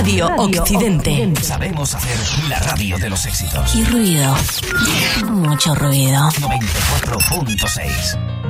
Radio Occidente. Sabemos hacer la radio de los éxitos. Y ruido. Mucho ruido. 94.6.